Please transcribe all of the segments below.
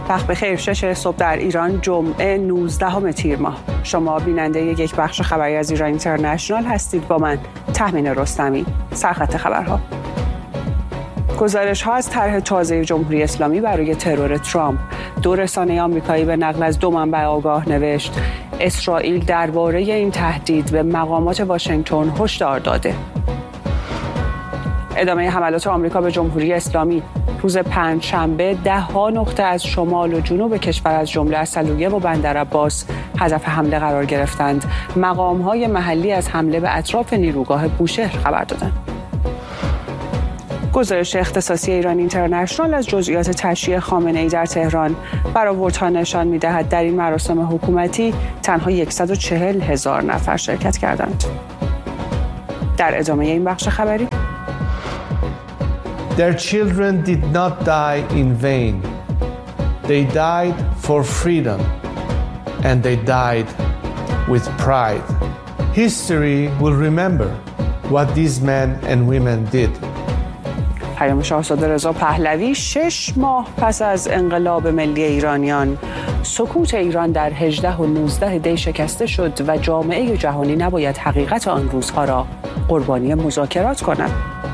وقت بخیر. 6 صبح در ایران، جمعه 19 تیر ماه. شما بیننده یک بخش خبری از ایران اینترنشنال هستید. با من تهمین رستمی. سرخط خبرها. گزارش‌ها از طرح تازه جمهوری اسلامی برای ترور ترامپ. دو رسانه آمریکایی به نقل از دو منبع آگاه نوشت اسرائیل درباره این تهدید به مقامات واشنگتن هشدار داده. ادامه حملات آمریکا به جمهوری اسلامی. روز پنجشنبه 10 نقطه از شمال و جنوب کشور از جمله اصلویه و بندرعباس هدف حمله قرار گرفتند. مقام‌های محلی از حمله به اطراف نیروگاه بوشهر خبر دادند. گزارش اختصاصی ایران اینترنشنال از جزئیات تشییع خامنه‌ای در تهران برآوردها نشان می‌دهد در این مراسم حکومتی تنها 140,000 نفر شرکت کردند. در ادامه این بخش خبری، Their children did not die in vain. They died for freedom, and they died with pride. History will remember what these men and women did. پیام شاهزاده رضا پهلوی 6 ماه پس از انقلاب ملی ایرانیان، سکوت ایران در 18 و 19 دی شکسته شد و جامعه جهانی نباید حقیقت آن روزها را قربانی مذاکرات کند.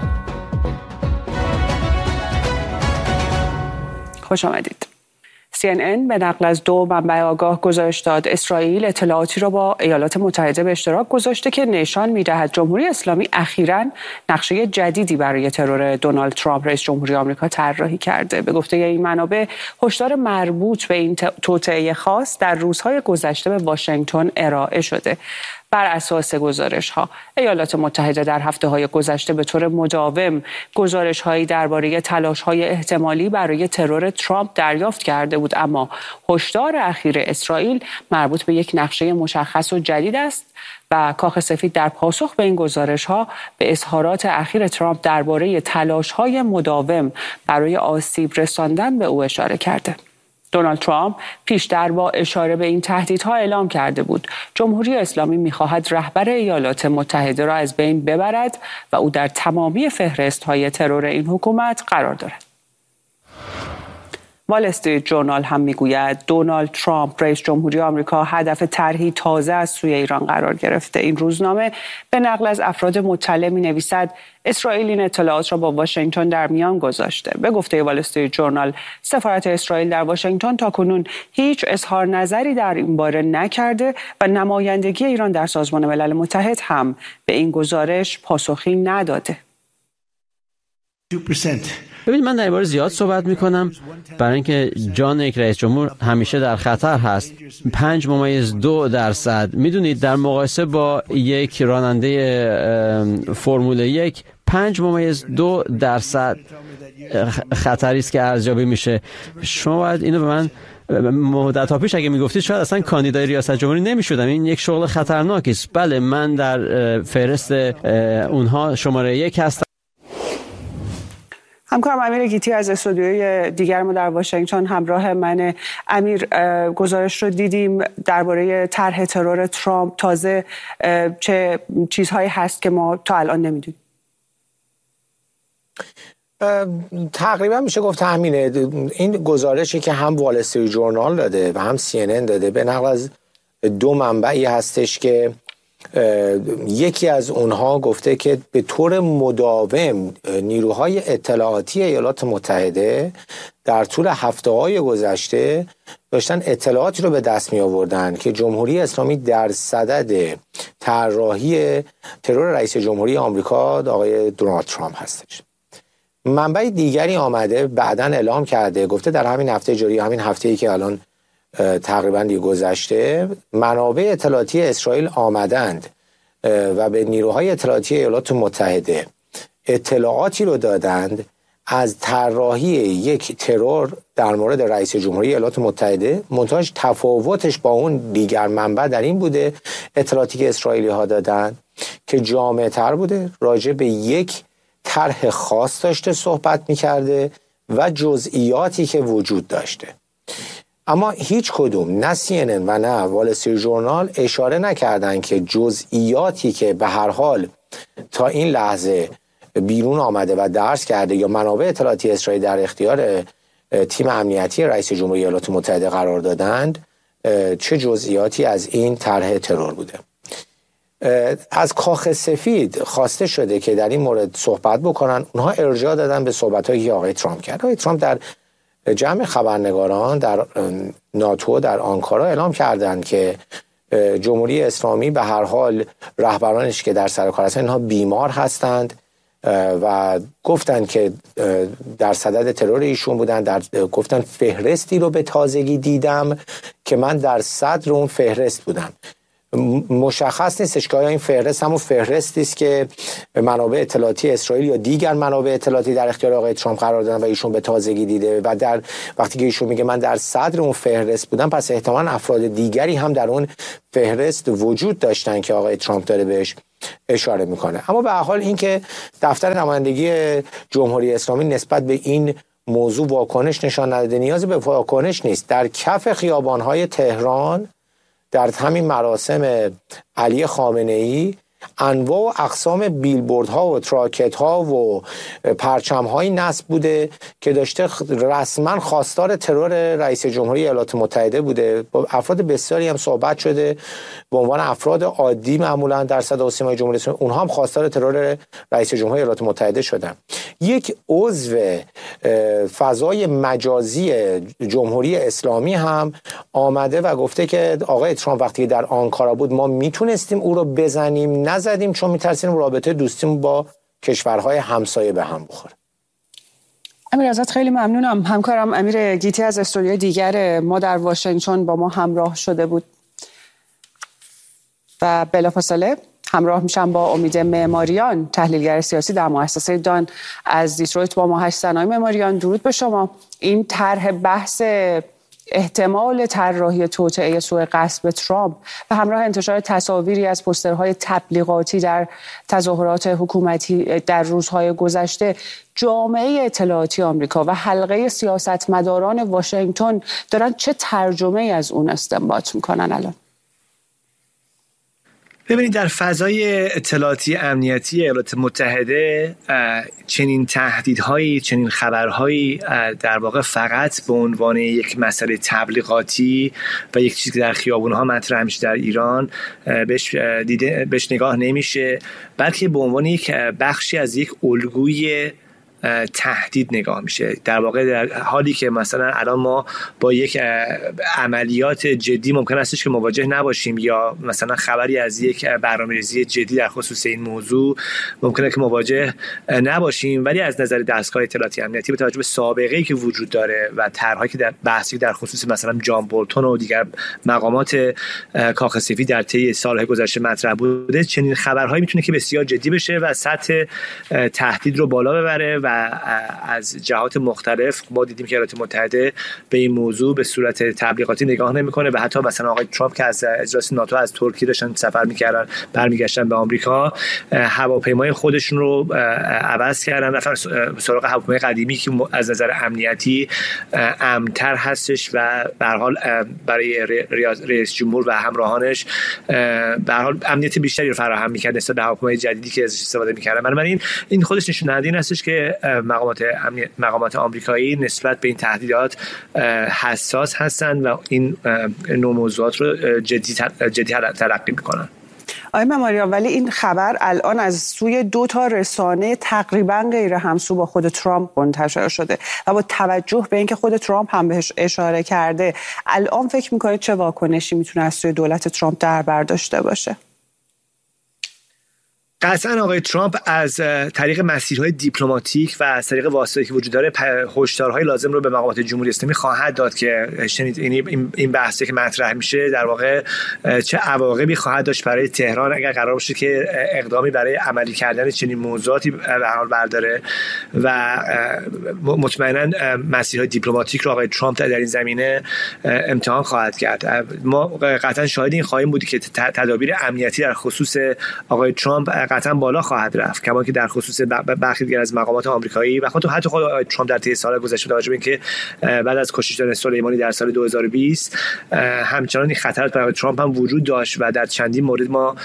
خوش آمدید. CNN به نقل از دو منبع آگاه گزارش داد اسرائیل اطلاعاتی را با ایالات متحده به اشتراک گذاشته که نشان می‌دهد جمهوری اسلامی اخیراً نقشه جدیدی برای ترور دونالد ترامپ رئیس جمهوری آمریکا طراحی کرده. به گفته این منابع، هشدار مربوط به این توطئه خاص در روزهای گذشته به واشنگتن ارائه شده. بر اساس گزارش‌ها، ایالات متحده در هفته‌های گذشته به طور مداوم گزارش‌هایی درباره تلاش‌های احتمالی برای ترور ترامپ دریافت کرده بود، اما هشدار اخیر اسرائیل مربوط به یک نقشه مشخص و جدید است و کاخ سفید در پاسخ به این گزارش‌ها به اظهارات اخیر ترامپ درباره تلاش‌های مداوم برای آسیب رساندن به او اشاره کرده. دونالد ترامپ پیشتر با اشاره به این تهدیدها اعلام کرده بود جمهوری اسلامی می‌خواهد رهبر ایالات متحده را از بین ببرد و او در تمامی فهرست‌های ترور این حکومت قرار دارد. وال استریت ژورنال هم میگوید دونالد ترامپ رئیس جمهوری آمریکا هدف طرحی تازه از سوی ایران قرار گرفته. این روزنامه به نقل از افراد مطلع می‌نویسد اسرائیل این اطلاعات را با واشنگتن در میان گذاشته. به گفته وال استریت ژورنال، سفارت اسرائیل در واشنگتن تاکنون هیچ اظهار نظری در این باره نکرده و نمایندگی ایران در سازمان ملل متحد هم به این گزارش پاسخی نداده. 2%. ببینید، من در این باره زیاد صحبت میکنم برای اینکه جان یک رئیس جمهور همیشه در خطر هست. 5.2%. میدونید در مقایسه با یک راننده فرمول 1 5.2% خطری است که ارزیابی میشه. شما باید اینو به من مدت‌ها پیش اگه میگفتید شاید اصلا کاندیدای ریاست جمهوری نمیشدم. این یک شغل خطرناکی است. بله، من در فهرست اونها شماره 1 هستم. همکارم امیر گیتی از استودیوی دیگر ما در واشنگتن همراه من. امیر، گزارش رو دیدیم درباره طرح ترور ترامپ. تازه چه چیزهایی هست که ما تا الان نمیدونیم؟ تقریبا میشه گفت همینه. این گزارشی که هم وال استریت ژورنال داده و هم CNN داده به نقل از دو منبعی هستش که یکی از اونها گفته که به طور مداوم نیروهای اطلاعاتی ایالات متحده در طول هفته‌های گذشته داشتن اطلاعاتی رو به دست می آوردن که جمهوری اسلامی در صدد طراحی ترور رئیس جمهوری آمریکا آقای دونالد ترامپ هستش. منبع دیگری آمده بعداً اعلام کرده، گفته در همین هفته جاری، همین هفته‌ای که الان تقریبا دیگه گذشته، منابع اطلاعاتی اسرائیل آمدند و به نیروهای اطلاعاتی ایالات متحده اطلاعاتی رو دادند از طراحی یک ترور در مورد رئیس جمهوری ایالات متحده. منتهاش تفاوتش با اون دیگر منبع در این بوده اطلاعاتی که اسرائیلی ها دادند که جامع‌تر بوده، راجع به یک طرح خاص داشته صحبت می‌کرده و جزئیاتی که وجود داشته. اما هیچ کدوم، نه CNN و نه وال استریت ژورنال، اشاره نکردن که جزئیاتی که به هر حال تا این لحظه بیرون آمده و درس کرده یا منابع اطلاعاتی اسرائیل در اختیار تیم امنیتی رئیس جمهوری ایالات متحده قرار دادند چه جزئیاتی از این طرح ترور بوده. از کاخ سفید خواسته شده که در این مورد صحبت بکنن. اونها ارجاع دادن به صحبت‌هایی که آقای ترامپ کرد. آقای ترامپ در جمع خبرنگاران در ناتو در آنکارا اعلام کردند که جمهوری اسلامی به هر حال رهبرانش که در سر کار هستند اینها بیمار هستند و گفتن که در صدد ترور ایشون بودن. گفتن فهرستی رو به تازگی دیدم که من در صدر اون فهرست بودم. مشخص نیستش که آیا این فهرست همون فهرستی است که منابع اطلاعاتی اسرائیل یا دیگر منابع اطلاعاتی در اختیار آقای ترامپ قرار دادن و ایشون به تازگی دیده و در وقتی که ایشون میگه من در صدر اون فهرست بودم، پس احتمالاً افراد دیگری هم در اون فهرست وجود داشتن که آقای ترامپ داره بهش اشاره میکنه. اما به هر حال این که دفتر نمایندگی جمهوری اسلامی نسبت به این موضوع واکنش نشان نداده، نیازی به واکنش نیست. در کف خیابان‌های تهران در همین مراسم علی خامنه‌ای انواع و اقسام بیلبوردها و تراکت‌ها و پرچم‌های نصب بوده که داشته رسما خواستار ترور رئیس جمهوری ایالات متحده بوده. با افراد بسیاری هم صحبت شده به عنوان افراد عادی معمولا در صدا و سیمای جمهوری اسلامی، اونها هم خواستار ترور رئیس جمهوری ایالات متحده شدن. یک عضو فضای مجازی جمهوری اسلامی هم آمده و گفته که آقای ترامپ وقتی در آنکارا بود ما میتونستیم او رو بزنیم، نزدیم چون میترسیم رابطه دوستیم با کشورهای همسایه به هم بخوره. امیر ازت خیلی ممنونم. همکارم امیر گیتی از استودیوی دیگر ما در واشنگتن با ما همراه شده بود و بلافاصله همراه میشم با امید معماریان، تحلیلگر سیاسی در مؤسسه دان از دیترویت با ما هستن. آقای معماریان درود به شما. این طرح بحث احتمال طراحی توطئه سوء قصد به ترامپ و همراه انتشار تصاویری از پوسترهای تبلیغاتی در تظاهرات حکومتی در روزهای گذشته، جامعه اطلاعاتی آمریکا و حلقه سیاستمداران واشنگتن دارن چه ترجمه‌ای از اون استنباط میکنن الان؟ ببینید در فضای اطلاعاتی امنیتی ایالات متحده چنین تهدیدهایی، چنین خبرهایی در واقع فقط به عنوان یک مسئله تبلیغاتی و یک چیزی که در خیابونها مطرح میشه در ایران بهش نگاه نمیشه، بلکه به عنوان یک بخشی از یک الگوی تهدید نگاه میشه. در واقع در حالی که مثلا الان ما با یک عملیات جدی ممکن استش که مواجه نباشیم یا مثلا خبری از یک برنامه‌ریزی جدی در خصوص این موضوع ممکنه که مواجه نباشیم، ولی از نظر دستگاه اطلاعاتی امنیتی به توجه به سابقه‌ای که وجود داره و طرحی که در بحثی در خصوص مثلا جان بولتون و دیگر مقامات کاخ سفید در طی سال‌های گذشته مطرح بوده، چنین خبرهایی میتونه که بسیار جدی بشه و سطح تهدید رو بالا ببره و از جهات مختلف ما دیدیم که ایالات متحده به این موضوع به صورت تبلیغاتی نگاه نمیکنه و حتی مثلا آقای ترامپ که از اجلاس ناتو از ترکیه داشتن سفر میکردن برمیگشتن به آمریکا، هواپیمای خودشون رو عوض کردن، رفتن سراغ هواپیمای قدیمی که از نظر امنیتی امن‌تر هستش و به هر حال برای رئیس جمهور و همراهانش به هر حال امنیت بیشتری رو فراهم می‌کرد نسبت به هواپیمای جدیدی که ازش استفاده می‌کردن. بنابراین این خودش نشون دهنده این هستش که مقامات آمریکایی نسبت به این تهدیدات حساس هستند و این نوع موضوعات رو جدی تلقی میکنن. آقای معماریان، ولی این خبر الان از سوی 2 رسانه تقریبا غیر همسو با خود ترامپ منتشر شده و با توجه به اینکه خود ترامپ هم بهش اشاره کرده، الان فکر میکنید چه واکنشی میتونه از سوی دولت ترامپ در بر داشته باشه؟ قطعا آقای ترامپ از طریق مسیرهای دیپلماتیک و از طریق واسطه‌ای که وجود داره هشدارهای لازم رو به مقامات جمهوری اسلامی خواهد داد که شنید این بحثی که مطرح میشه در واقع چه عواقبی خواهد داشت برای تهران اگر قرار باشه که اقدامی برای عملی کردن چنین موضوعاتی به هر حال برداره و مطمئنا مسیرهای دیپلماتیک رو آقای ترامپ در این زمینه امتحان خواهد کرد. ما قطعا شاهد این خواهیم بود که تدابیر امنیتی در خصوص آقای ترامپ قطعا بالا خواهد رفت، کما که در خصوص برخی دیگر از مقامات آمریکایی و حتی خود آقای ترامپ در طی سال گذشته توجه به اینکه بعد از کشته شدن سلیمانی در سال 2020 همچنان این خطر برای ترامپ هم وجود داشت و در چندین مورد ما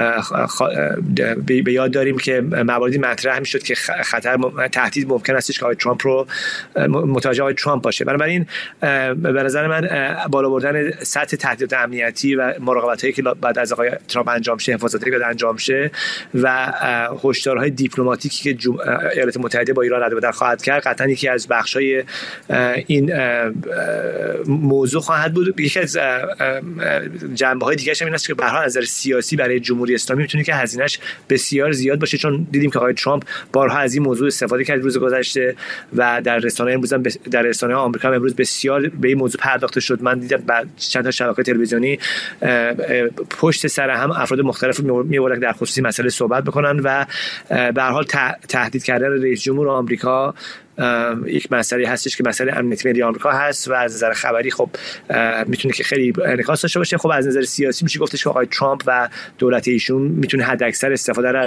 به یاد داریم که مواردی مطرح میشد که خطر تهدید ممکن است که آقای ترامپ رو متوجه آقای ترامپ باشه. بنابراین به نظر من بالا بردن سطح تهدیدات امنیتی و مراقبتایی که بعد از آقای ترامپ انجام شه، حفاظتی که انجام شه و هشدارهای دیپلماتیکی که ایالات متحده با ایران رد و بدل خواهد کرد، قطعا یکی از بخشای این موضوع خواهد بود. یکی از جنبه‌های دیگه‌اش هم این است که به هر حال از نظر سیاسی برای جمهوری اسلامی میتونه که هزینه‌اش بسیار زیاد باشه، چون دیدیم که آقای ترامپ بارها از این موضوع استفاده کرد روز گذشته و در رسانه‌های امروز هم در رسانه‌های آمریکا هم امروز بسیار به این موضوع پرداخته شد. من دیدم بعد چند تا شبکه تلویزیونی پشت سر هم افراد مختلف می‌آوردن در خصوص مسئله صحبت بکنن و به هر حال تهدید کردن رئیس جمهور آمریکا یک مسئله هستش که مسئله امنیتی ملی آمریکا هست و از نظر خبری خب میتونه که خیلی انعکاس داشته باشه. خب از نظر سیاسی میشه گفتش که آقای ترامپ و دولت ایشون میتونه حداکثر استفاده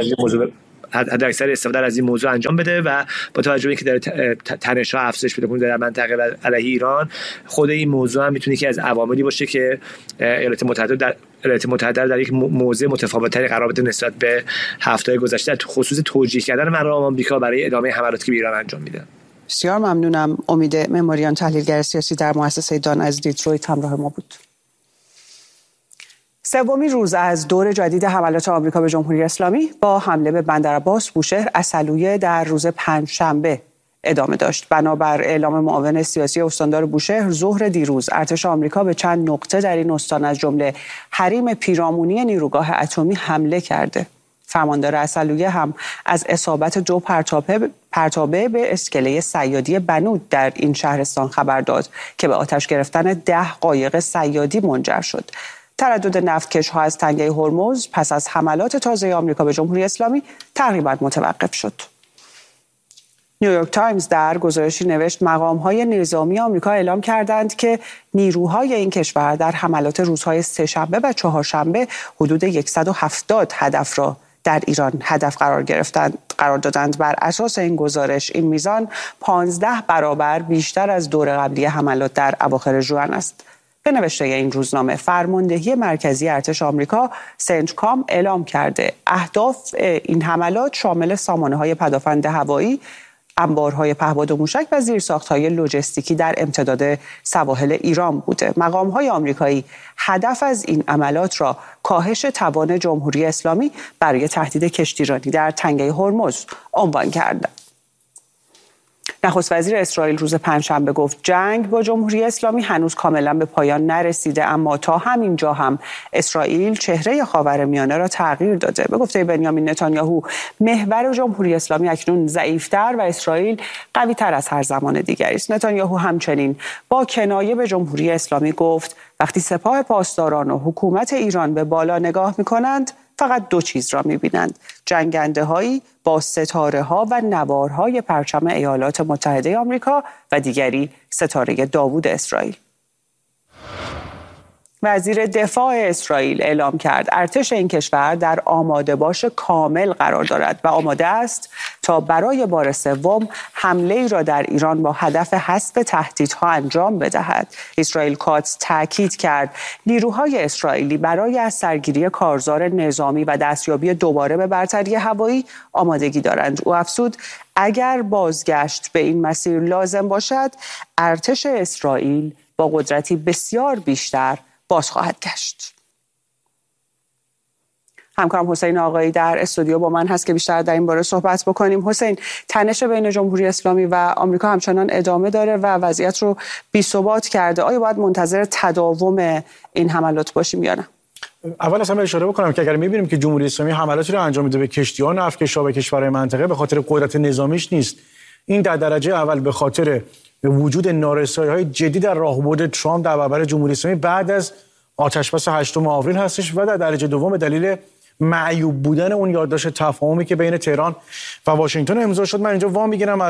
از این موضوع انجام بده و با توجه به اینکه داره تنش‌ها افزایش پیدا کنه در منطقه علیه ایران، خود این موضوع هم میتونه که از عواملی باشه که ایالات متحده در یک موضع متفاوت‌تری قرار بده نسبت به هفته‌های گذشته تو خصوص توجیه کردن مردم آمریکا برای ادامه حملاتی که به ایران انجام میده. بسیار ممنونم. امید مموریان، تحلیلگر سیاسی در مؤسسه دان از دیترویت همراه ما بود. سومین روز از دور جدید حملات آمریکا به جمهوری اسلامی با حمله به بندرعباس، بوشهر، عسلویه در روز پنجشنبه ادامه داشت. بنابر اعلام معاون سیاسی استاندار بوشهر، ظهر دیروز ارتش آمریکا به چند نقطه در این استان از جمله حریم پیرامونی نیروگاه اتمی حمله کرده. فرماندار عسلویه هم از اصابت 2 پرتابه به اسکله صیادی بنود در این شهرستان خبر داد که به آتش گرفتن 10 قایق صیادی منجر شد. تردد نفتکش‌ها از تنگه هرمز پس از حملات تازه آمریکا به جمهوری اسلامی تقریباً متوقف شد. نیویورک تایمز در گزارشی نوشت مقام‌های نظامی آمریکا اعلام کردند که نیروهای این کشور در حملات روزهای سه‌شنبه و چهارشنبه حدود 170 هدف را در ایران هدف قرار دادند. بر اساس این گزارش این میزان 15 برابر بیشتر از دور قبلی حملات در اواخر ژوئن است. به نوشته این روزنامه، فرماندهی مرکزی ارتش آمریکا سنتکام اعلام کرده اهداف این حملات شامل سامانه‌های پدافند هوایی، انبارهای پهپاد و موشک و زیرساخت‌های لوجستیکی در امتداد سواحل ایران بوده. مقام‌های آمریکایی هدف از این عملیات را کاهش توان جمهوری اسلامی برای تهدید کشتیرانی در تنگه هرمز عنوان کردند. نخست وزیر اسرائیل روز پنجشنبه گفت جنگ با جمهوری اسلامی هنوز کاملا به پایان نرسیده، اما تا همینجا هم اسرائیل چهره خاورمیانه را تغییر داده. به گفته بنیامین نتانیاهو، محور جمهوری اسلامی اکنون ضعیف‌تر و اسرائیل قوی‌تر از هر زمان دیگری است. نتانیاهو همچنین با کنایه به جمهوری اسلامی گفت وقتی سپاه پاسداران و حکومت ایران به بالا نگاه می‌کنند فقط 2 چیز را می‌بینند: جنگنده‌هایی با ستاره‌ها و نوارهای پرچم ایالات متحده آمریکا و دیگری ستاره داوود اسرائیل. وزیر دفاع اسرائیل اعلام کرد ارتش این کشور در آماده باش کامل قرار دارد و آماده است تا برای بار سوم حمله‌ای را در ایران با هدف حذف تهدیدها انجام بدهد. اسرائیل کاتس تاکید کرد نیروهای اسرائیلی برای از سرگیری کارزار نظامی و دستیابی دوباره به برتری هوایی آمادگی دارند. او افزود اگر بازگشت به این مسیر لازم باشد، ارتش اسرائیل با قدرتی بسیار بیشتر باز خواهد گشت. همکارم حسین آقایی در استودیو با من هست که بیشتر در این باره صحبت بکنیم. حسین، تنش بین جمهوری اسلامی و آمریکا همچنان ادامه داره و وضعیت رو بی‌ثبات کرده. آیا باید منتظر تداوم این حملات باشیم یا نه؟ اول از همه اشاره بکنم که اگر می‌بینیم که جمهوری اسلامی حملاتی رو انجام میده به کشتی‌ها و نفتکش‌ها و کشورهای منطقه، به خاطر قدرت نظامیش نیست. این در درجه اول به خاطر وجود نارسایی‌های جدی در راهبرد ترامپ در برابر جمهوری اسلامی بعد از آتشبس 8 آوریل هستش و در درجه دوم به دلیل معیوب بودن اون یادداشت تفاهمی که بین تهران و واشنگتن امضا شد. من اینجا وام میگیرم از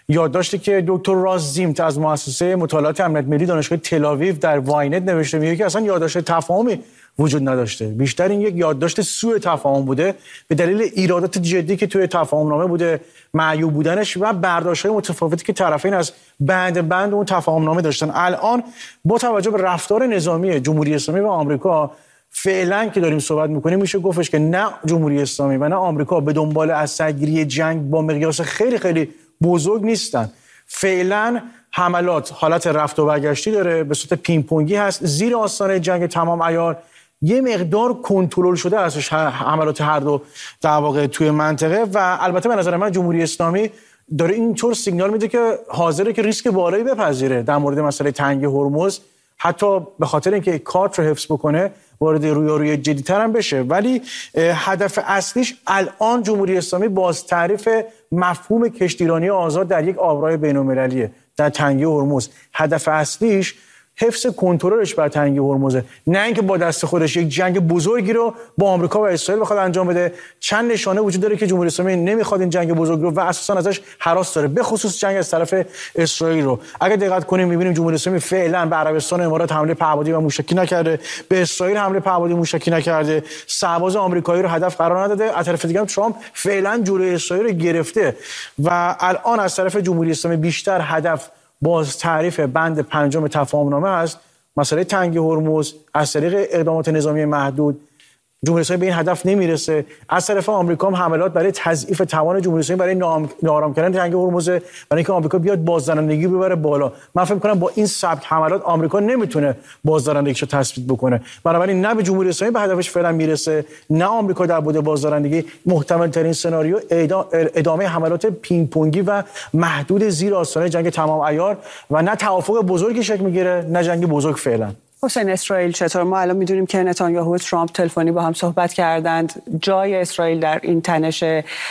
یادداشتی که دکتر راز زیمت از مؤسسه مطالعات امنیت ملی دانشگاه تل‌آویو در واینت نوشته، میگه که اصلا یادداشت تفاهمی وجود نداشته. بیشتر این یک یادداشت سوء تفاهم بوده به دلیل ایرادات جدی که توی تفاهمنامه بوده، معیوب بودنش و برداشت‌های متفاوتی که طرفین از بند اون تفاهمنامه داشتن. الان با توجه به رفتار نظامی جمهوری اسلامی و آمریکا فعلا که داریم صحبت میکنیم میشه گفتش که نه جمهوری اسلامی و نه آمریکا به دنبال از سرگیری جنگ با مقیاس خیلی خیلی بزرگ نیستن. فعلا حملات حالت رفت و برگشتی داره، به صورت پینگ پونگی هست، زیر آستانه جنگ تمام عیار یه مقدار کنترل شده ازش حملات هر دو در واقع توی منطقه. و البته به نظر من جمهوری اسلامی داره اینطور سیگنال میده که حاضره که ریسک بالایی بپذیره در مورد مسئله تنگ هرمز، حتی به خاطر اینکه کارت رو حفظ بکنه وارد رویارویی جدی‌تر هم بشه. ولی هدف اصلیش الان جمهوری اسلامی باز تعریف مفهوم کشتیرانی آزاد در یک آبراه بین‌المللیه در تنگه هرمز. هدف اصلیش حفظ کنترلش بر تنگه هرمزه، نه اینکه با دست خودش یک جنگ بزرگی رو با آمریکا و اسرائیل بخواد انجام بده. چند نشانه وجود داره که جمهوری اسلامی نمیخواد این جنگ بزرگ رو و اساسا ازش هراس داره، به خصوص جنگ از طرف اسرائیل رو. اگه دقت کنیم میبینیم جمهوری اسلامی فعلا به عربستان و امارات حمله پهپادی و موشکی نکرده، به اسرائیل حمله پهپادی موشکی نکرده، سرباز آمریکایی رو هدف قرار نداده. از طرف دیگه هم ترامپ فعلا جلوی اسرائیل رو گرفته و الان از طرف جمهوری اسلامی بیشتر هدف باز تعریف بند 5 تفاهمنامه است، مسئله تنگه هرمز از طریق اقدامات نظامی محدود. جمهوری اسلامی به این هدف نمیرسه. از طرف آمریکا هم حملات برای تضعیف توان جمهوری اسلامی برای ناآرام کردن تنگه هرمز، برای اینکه آمریکا بیاد بازدارندگی ببره بالا. من فکر می‌کنم با این سبک حملات آمریکا نمیتونه بازدارندگیشو تثبیت بکنه. بنابراین نه به جمهوری اسلامی به هدفش فعلا میرسه، نه آمریکا در بود بازدارندگی. محتمل ترین سناریو ادامه حملات پینگ پونگی و محدود زیر آستانه جنگ تمام عیار و نه توافق بزرگی شکل میگیره نه جنگ بزرگ فعلا. حسین، اسرائیل چطور؟ ما الان میدونیم که نتانیاهو و ترامپ تلفنی با هم صحبت کردند. جای اسرائیل در این تنش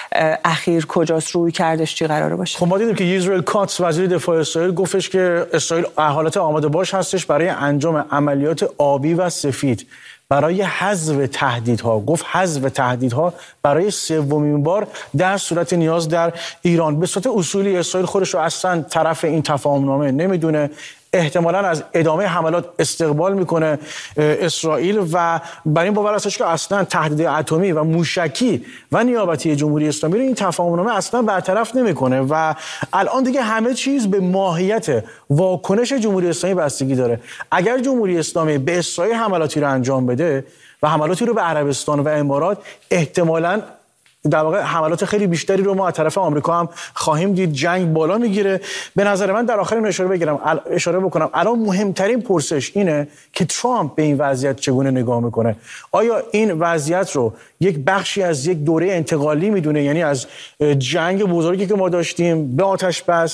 اخیر کجاست؟ روی کردش چی قراره باشه؟ خب ما دیدیم که اسرائیل کاتس وزیر دفاع اسرائیل گفتش که اسرائیل حالت آماده باش هستش برای انجام عملیات آبی و سفید برای حذف تهدیدها. گفت حذف تهدیدها برای سومین بار در صورت نیاز در ایران. به صورت اصولی اسرائیل خودش رو اصلا طرف این تفاهمنامه نمیدونه، احتمالاً از ادامه حملات استقبال میکنه اسرائیل و بر این باور هستش که اصلا تهدید اتمی و موشکی و نیابتی جمهوری اسلامی رو این تفاهمنامه اصلا برطرف نمیکنه و الان دیگه همه چیز به ماهیت واکنش جمهوری اسلامی بستگی داره. اگر جمهوری اسلامی به اسرائیل حملاتی رو انجام بده و حملاتی رو به عربستان و امارات، احتمالاً در واقع حملات خیلی بیشتری رو ما از طرف آمریکا هم خواهیم دید. جنگ بالا میگیره. به نظر من در آخر این اشاره بکنم الان مهمترین پرسش اینه که ترامپ به این وضعیت چگونه نگاه میکنه. آیا این وضعیت رو یک بخشی از یک دوره انتقالی میدونه، یعنی از جنگ بزرگی که ما داشتیم به آتش بس،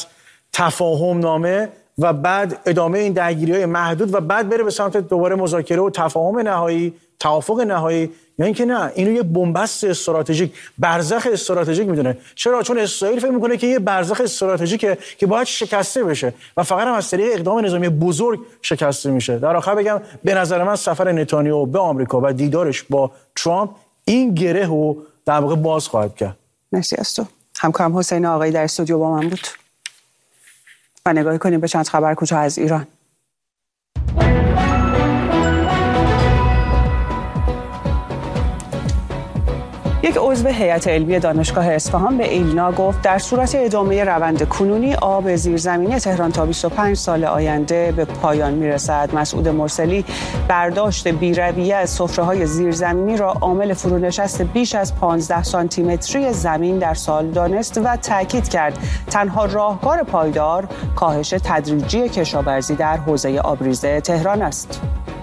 تفاهم نامه و بعد ادامه این درگیری‌های محدود و بعد بره به سمت دوباره مذاکره و تفاهم نهایی، توافق نهایی، یا اینکه نه اینو یه بنبست استراتژیک، برزخ استراتژیک میدونه؟ چرا؟ چون اسرائیل فکر میکنه که یه برزخ استراتژیکه که باید شکسته بشه و فقط هم از طریق اقدام نظامی بزرگ شکسته میشه. در آخر بگم به نظر من سفر نتانیاهو به آمریکا و دیدارش با ترامپ این گره رو در واقع باز خواهد کرد. مرسی از تو. همکارم حسین آقایی در استودیو با من بود و نگاهی کنیم به چند خبر کوتاه از ایران. یک عضو هیئت علمی دانشگاه اصفهان به ایلنا گفت در صورت ادامه روند کنونی آب زیرزمینی تهران تا 25 سال آینده به پایان میرسد. مسعود مرسلی برداشت بی‌رویه از سفره‌های زیرزمینی را عامل فرونشست بیش از 15 سانتیمتری زمین در سال دانست و تاکید کرد تنها راهکار پایدار کاهش تدریجی کشاورزی در حوزه آبریزه تهران است.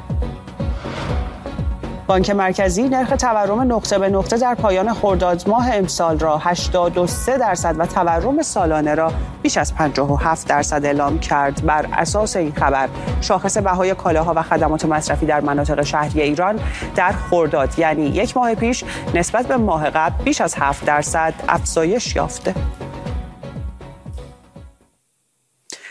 بانک مرکزی نرخ تورم نقطه به نقطه در پایان خرداد ماه امسال را 83% و تورم سالانه را بیش از 57% اعلام کرد. بر اساس این خبر شاخص بهای کالاها و خدمات مصرفی در مناطق شهری ایران در خرداد، یعنی یک ماه پیش، نسبت به ماه قبل بیش از 7% افزایش یافته.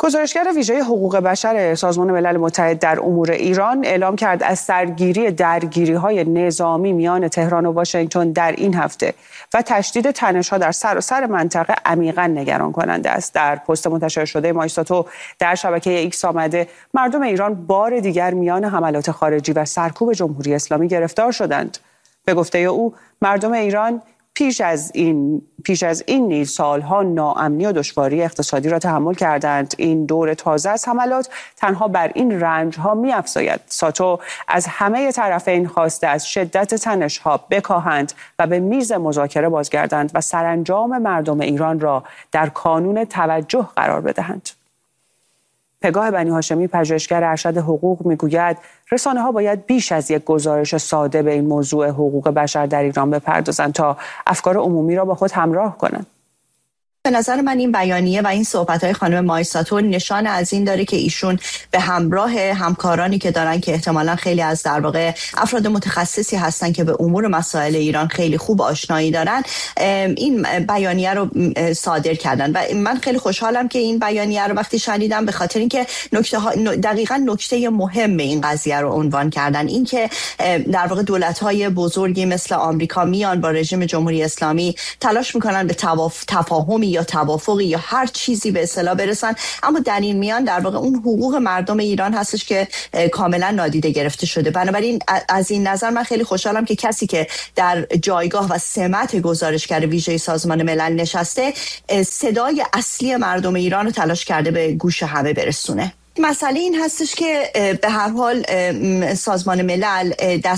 گزارشگر ویژه حقوق بشر سازمان ملل متحد در امور ایران اعلام کرد از سرگیری درگیری‌های نظامی میان تهران و واشنگتن در این هفته و تشدید تنش‌ها در سراسر منطقه عمیقاً نگران کننده است. در پست منتشر شده مایستاتو در شبکه ایکس آمده مردم ایران بار دیگر میان حملات خارجی و سرکوب جمهوری اسلامی گرفتار شدند. به گفته او مردم ایران پیش از این نیز سالها ناامنی و دشواری اقتصادی را تحمل کردند. این دور تازه از حملات تنها بر این رنج‌ها می‌افزاید. ساتو از همه طرفین خواسته از شدت تنش‌ها بکاهند و به میز مذاکره بازگردند و سرانجام مردم ایران را در کانون توجه قرار بدهند. پگاه بنی هاشمی پژوهشگر ارشد حقوق میگوید رسانه‌ها باید بیش از یک گزارش ساده به این موضوع حقوق بشر در ایران بپردازند تا افکار عمومی را با خود همراه کنند. به نظر من این بیانیه و این صحبت‌های خانم مایستاتو نشان از این داره که ایشون به همراه همکارانی که دارن که احتمالاً خیلی از در واقع افراد متخصصی هستن که به امور مسائل ایران خیلی خوب آشنایی دارن این بیانیه رو صادر کردن و من خیلی خوشحالم که این بیانیه رو وقتی شنیدم به خاطر اینکه دقیقاً نکته مهم این قضیه رو عنوان کردن، این که در واقع دولت‌های بزرگی مثل آمریکا میان با رژیم جمهوری اسلامی تلاش میکنن به تفاهمی یا توافقی یا هر چیزی به اصطلاح برسن، اما در این میان در واقع اون حقوق مردم ایران هستش که کاملا نادیده گرفته شده. بنابراین از این نظر من خیلی خوشحالم که کسی که در جایگاه و سمت گزارشگر ویژه سازمان ملل نشسته صدای اصلی مردم ایران رو تلاش کرده به گوش همه برسونه. مسئله این هستش که به هر حال سازمان ملل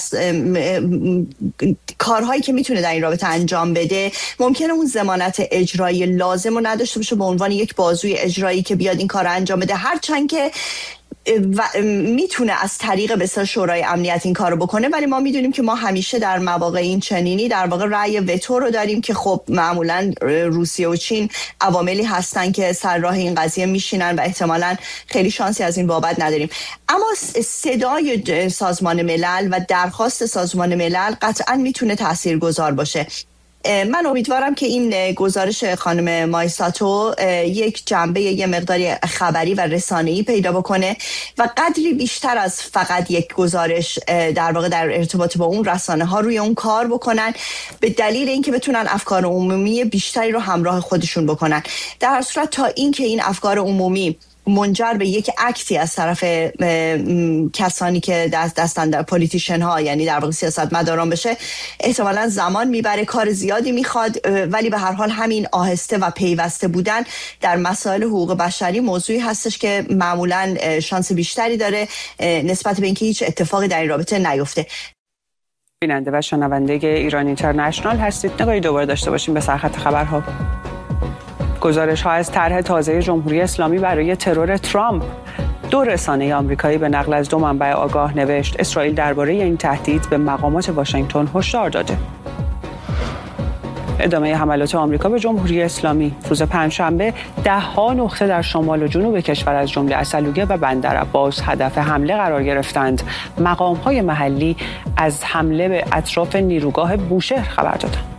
کارهایی که میتونه در این رابطه انجام بده ممکنه اون ضمانت اجرایی لازم رو نداشته باشه به عنوان یک بازوی اجرایی که بیاد این کار انجام بده، هرچند که میتونه از طریق بسیار شورای امنیت این کارو بکنه، ولی ما میدونیم که ما همیشه در مواقع این چنینی در واقع رأی وتو رو داریم که خب معمولا روسیه و چین عواملی هستن که سر راه این قضیه میشینن و احتمالاً خیلی شانسی از این بابت نداریم. اما صدای سازمان ملل و درخواست سازمان ملل قطعاً میتونه تاثیرگذار باشه. من امیدوارم که این گزارش خانم مایستاتو یک جنبه یه مقداری خبری و رسانه‌ای پیدا بکنه و قدری بیشتر از فقط یک گزارش در واقع در ارتباط با اون رسانه ها روی اون کار بکنن، به دلیل اینکه بتونن افکار عمومی بیشتری رو همراه خودشون بکنن. در هر صورت تا اینکه این افکار عمومی منجر به یک اکتی از طرف کسانی که دستن در پولیتیشن ها یعنی در واقع سیاستمداران بشه احتمالاً زمان میبره، کار زیادی میخواد، ولی به هر حال همین آهسته و پیوسته بودن در مسائل حقوق بشری موضوعی هستش که معمولاً شانس بیشتری داره نسبت به اینکه هیچ اتفاقی در این رابطه نیفته. بیننده و شنونده ایران اینترنشنال هستید. نگاهی دوباره داشته باشیم به سرخط خبرها. گزارش‌ها از طرح تازه جمهوری اسلامی برای ترور ترامپ. دو رسانه آمریکایی به نقل از دو منبع آگاه نوشت اسرائیل درباره این تهدید به مقامات واشنگتن هشدار داده. ادامه حملات آمریکا به جمهوری اسلامی. روز پنجشنبه 10 نقطه در شمال و جنوب کشور از جمله عسلویه و بندرعباس هدف حمله قرار گرفتند. مقام‌های محلی از حمله به اطراف نیروگاه بوشهر خبر دادند.